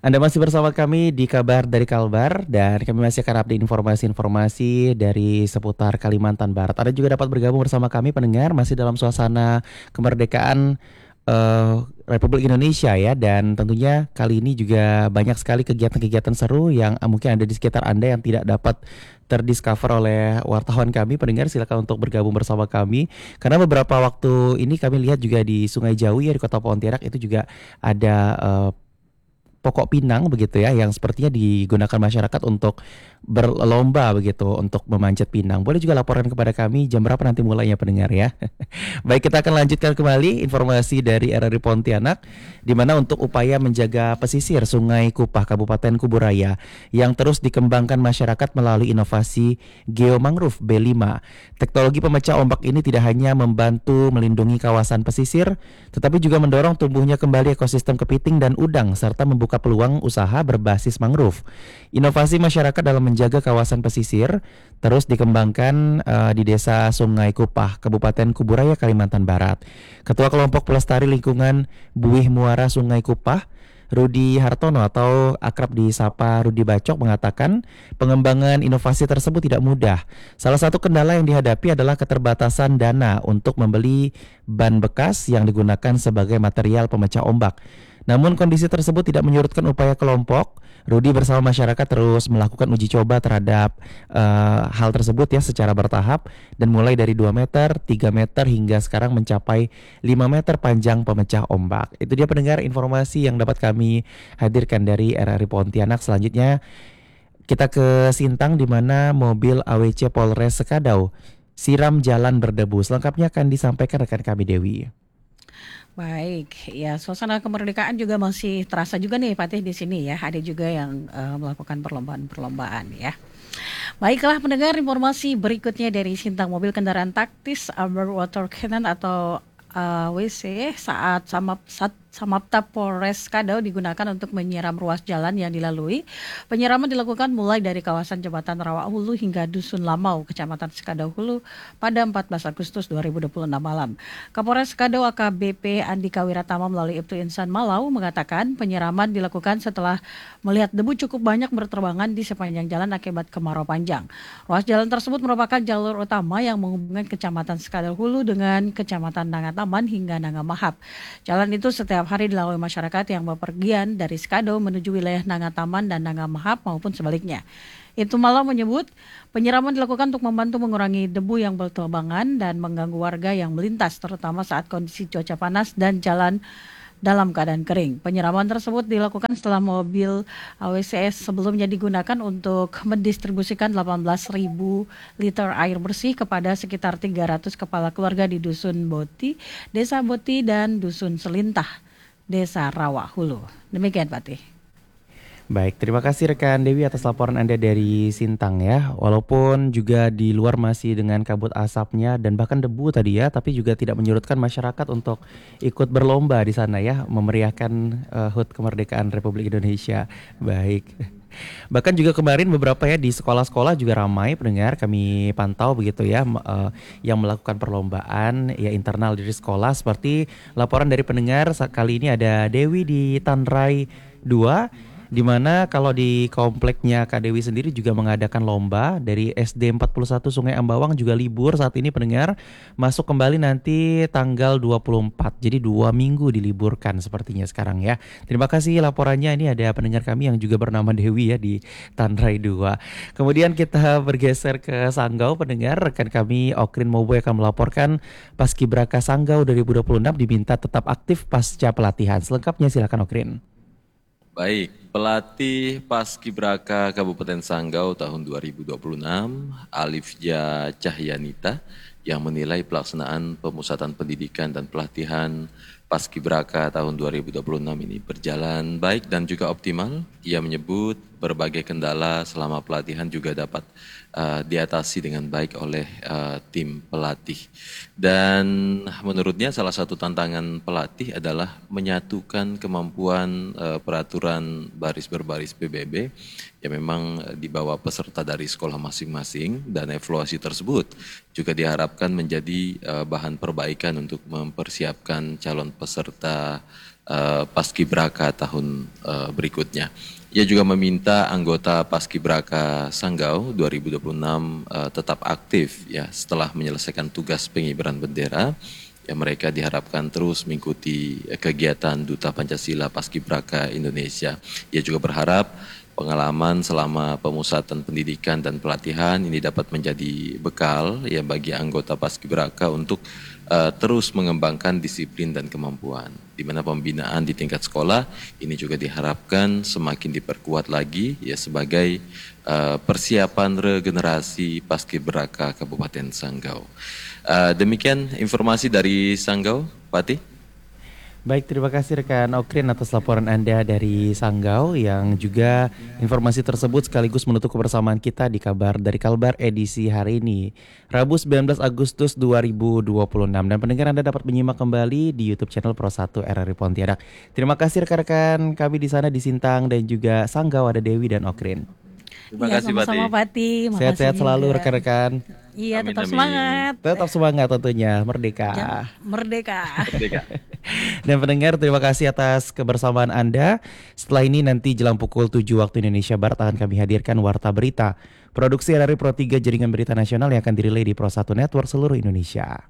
Anda masih bersama kami di Kabar dari Kalbar dan kami masih akan update informasi-informasi dari seputar Kalimantan Barat. Anda juga dapat bergabung bersama kami pendengar masih dalam suasana kemerdekaan Republik Indonesia ya, dan tentunya kali ini juga banyak sekali kegiatan-kegiatan seru yang mungkin ada di sekitar Anda yang tidak dapat terdiscover oleh wartawan kami. Pendengar silakan untuk bergabung bersama kami karena beberapa waktu ini kami lihat juga di Sungai Jawi ya di Kota Pontianak itu juga ada pokok pinang begitu ya yang sepertinya digunakan masyarakat untuk berlomba begitu untuk memanjat pinang. Boleh juga laporkan kepada kami jam berapa nanti mulainya pendengar ya. Baik, kita akan lanjutkan kembali informasi dari RRI Pontianak di mana untuk upaya menjaga pesisir Sungai Kupah Kabupaten Kuburaya yang terus dikembangkan masyarakat melalui inovasi Geomangrove B5. Teknologi pemecah ombak ini tidak hanya membantu melindungi kawasan pesisir tetapi juga mendorong tumbuhnya kembali ekosistem kepiting dan udang serta membuka peluang usaha berbasis mangrove. Inovasi masyarakat dalam menjaga kawasan pesisir terus dikembangkan di Desa Sungai Kupah, Kabupaten Kuburaya, Kalimantan Barat. Ketua Kelompok Pelestari Lingkungan Buih Muara Sungai Kupah, Rudi Hartono atau akrab disapa Rudi Bacok mengatakan pengembangan inovasi tersebut tidak mudah. Salah satu kendala yang dihadapi adalah keterbatasan dana untuk membeli ban bekas yang digunakan sebagai material pemecah ombak. Namun kondisi tersebut tidak menyurutkan upaya kelompok. Rudi bersama masyarakat terus melakukan uji coba terhadap hal tersebut ya secara bertahap dan mulai dari 2 meter, 3 meter hingga sekarang mencapai 5 meter panjang pemecah ombak. Itu dia pendengar informasi yang dapat kami hadirkan dari RRI Pontianak. Selanjutnya kita ke Sintang di mana mobil AWC Polres Sekadau siram jalan berdebu. Selengkapnya akan disampaikan rekan kami Dewi. Baik, ya suasana kemerdekaan juga masih terasa juga nih Fatih di sini ya. Ada juga yang melakukan perlombaan-perlombaan ya. Baiklah pendengar informasi berikutnya dari Sintang, mobil kendaraan taktis Armor Water Cannon atau WC saat Samapta Polres Kadau digunakan untuk menyiram ruas jalan yang dilalui. Penyiraman dilakukan mulai dari kawasan Jembatan Rawa Hulu hingga Dusun Lamau, Kecamatan Sekadau Hulu pada 14 Agustus 2026 malam. Kapolres Kadau AKBP Andika Wiratama melalui Ibtu Insan Malau mengatakan penyiraman dilakukan setelah melihat debu cukup banyak berterbangan di sepanjang jalan akibat kemarau panjang. Ruas jalan tersebut merupakan jalur utama yang menghubungkan Kecamatan Sekadau Hulu dengan Kecamatan Nangataman hingga Nangamahap. Jalan itu setiap hari dilalui masyarakat yang bepergian dari Sekadau menuju wilayah Nangataman dan Nangamahap maupun sebaliknya. Itu malah menyebut penyiraman dilakukan untuk membantu mengurangi debu yang berterbangan dan mengganggu warga yang melintas terutama saat kondisi cuaca panas dan jalan dalam keadaan kering. Penyiraman tersebut dilakukan setelah mobil AWCS sebelumnya digunakan untuk mendistribusikan 18.000 liter air bersih kepada sekitar 300 kepala keluarga di Dusun Boti, Desa Boti, dan Dusun Selintah, Desa Rawa Hulu. Demikian Patih. Baik, terima kasih rekan Dewi atas laporan Anda dari Sintang ya. Walaupun juga di luar masih dengan kabut asapnya dan bahkan debu tadi ya, tapi juga tidak menyurutkan masyarakat untuk ikut berlomba di sana ya, memeriahkan HUT Kemerdekaan Republik Indonesia. Baik. Bahkan juga kemarin beberapa ya di sekolah-sekolah juga ramai pendengar kami pantau begitu ya yang melakukan perlombaan ya internal diri sekolah seperti laporan dari pendengar kali ini ada Dewi di Tanrai 2 di mana kalau di kompleknya Kak Dewi sendiri juga mengadakan lomba dari SD 41 Sungai Ambawang juga libur saat ini pendengar masuk kembali nanti tanggal 24 jadi 2 minggu diliburkan sepertinya sekarang ya. Terima kasih laporannya, ini ada pendengar kami yang juga bernama Dewi ya di Tanrai 2. Kemudian kita bergeser ke Sanggau pendengar, rekan kami Okrin Moboy akan melaporkan Paskibraka Sanggau 2026 diminta tetap aktif pasca pelatihan. Selengkapnya silakan Okrin. Baik, pelatih Paskibraka Kabupaten Sanggau tahun 2026, Alifja Cahyanita, yang menilai pelaksanaan pemusatan pendidikan dan pelatihan Paskibraka tahun 2026 ini berjalan baik dan juga optimal. Ia menyebut berbagai kendala selama pelatihan juga dapat diatasi dengan baik oleh tim pelatih. Dan menurutnya salah satu tantangan pelatih adalah menyatukan kemampuan peraturan baris berbaris PBB yang memang dibawa peserta dari sekolah masing-masing, dan evaluasi tersebut juga diharapkan menjadi bahan perbaikan untuk mempersiapkan calon peserta Paskibraka tahun berikutnya. Ia juga meminta anggota Paskibraka Sanggau 2026 tetap aktif ya setelah menyelesaikan tugas pengibaran bendera. Ya, mereka diharapkan terus mengikuti kegiatan Duta Pancasila Paskibraka Indonesia. Ia juga berharap pengalaman selama pemusatan pendidikan dan pelatihan ini dapat menjadi bekal ya bagi anggota Paskibraka untuk terus mengembangkan disiplin dan kemampuan. Di mana pembinaan di tingkat sekolah ini juga diharapkan semakin diperkuat lagi ya sebagai persiapan regenerasi Paskibraka Kabupaten Sanggau. Demikian informasi dari Sanggau, Fatih. Baik, terima kasih rekan Okrin atas laporan Anda dari Sanggau yang juga informasi tersebut sekaligus menutup kebersamaan kita di Kabar dari Kalbar edisi hari ini, Rabu 19 Agustus 2026. Dan pendengar Anda dapat menyimak kembali di YouTube channel Pro 1 RRI Pontianak. Terima kasih rekan-rekan kami di sana di Sintang dan juga Sanggau ada Dewi dan Okrin. Terima Iya, kasih, sama-sama Pati. Sehat-sehat selalu juga. rekan-rekan. Iya, Amin, tetap amin. semangat. Tetap semangat tentunya, merdeka. Merdeka. Merdeka. Dan pendengar terima kasih atas kebersamaan Anda. Setelah ini nanti jelang pukul 7 waktu Indonesia Barat akan kami hadirkan Warta Berita. Produksi RRI Pro 3 Jaringan Berita Nasional yang akan dirilai di Pro 1 Network seluruh Indonesia.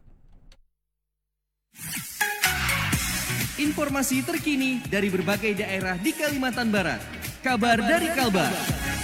Informasi terkini dari berbagai daerah di Kalimantan Barat. Kabar dari Kalbar.